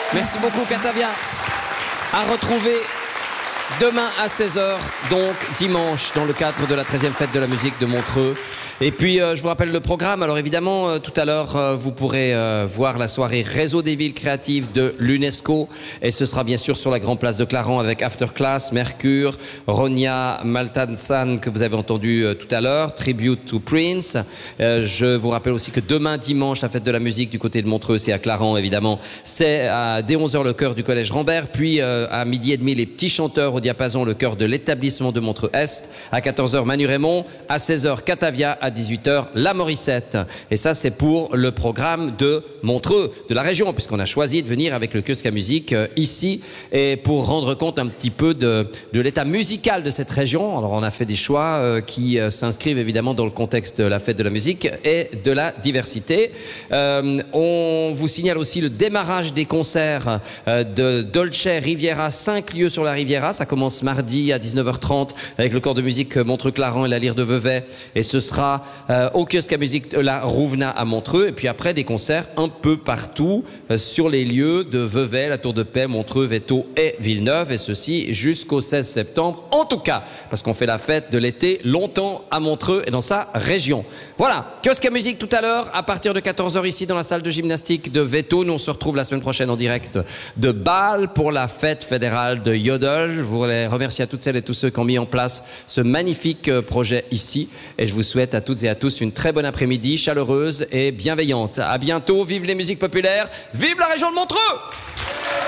Merci beaucoup, Katavia. À retrouver demain à 16 h, donc dimanche, dans le cadre de la 13e fête de la musique de Montreux. Et puis, je vous rappelle le programme. Alors évidemment, tout à l'heure, vous pourrez voir la soirée Réseau des villes créatives de l'UNESCO. Et ce sera bien sûr sur la grande place de Clarens avec Afterclass, Mercure, Ronia Maltansan que vous avez entendu tout à l'heure, Tribute to Prince. Je vous rappelle aussi que demain, dimanche, la fête de la musique du côté de Montreux, c'est à Clarens évidemment. C'est dès 11 h le chœur du collège Rambert. Puis à 12h30, les petits chanteurs au diapason, le chœur de l'établissement de Montreux-Est. À 14 h, Manu Raymond. À 16 h, Katavia. À 18 h, La Morissette. Et ça, c'est pour le programme de Montreux, de la région, puisqu'on a choisi de venir avec le Kiosque à musique ici, et pour rendre compte un petit peu de l'état musical de cette région. Alors, on a fait des choix qui s'inscrivent évidemment dans le contexte de la fête de la musique et de la diversité. On vous signale aussi le démarrage des concerts de Dolce Riviera, 5 lieux sur la Riviera. Ça commence mardi à 19 h 30 avec le corps de musique Montreux-Clarens et la Lyre de Vevey. Et ce sera au Kiosque à musique de la Rouvena à Montreux. Et puis après, des concerts un peu partout sur les lieux de Vevey, la Tour de Paix, Montreux, Véto et Villeneuve. Et ceci jusqu'au 16 septembre. En tout cas, parce qu'on fait la fête de l'été longtemps à Montreux et dans sa région. Voilà, Kiosque à musique tout à l'heure, à partir de 14 h ici dans la salle de gymnastique de Véto. Nous, on se retrouve la semaine prochaine en direct de Bâle pour la fête fédérale de Yodel. Je voudrais remercier à toutes celles et tous ceux qui ont mis en place ce magnifique projet ici. Et je vous souhaite à toutes et à tous une très bonne après-midi, chaleureuse et bienveillante. À bientôt, vive les musiques populaires, vive la région de Montreux!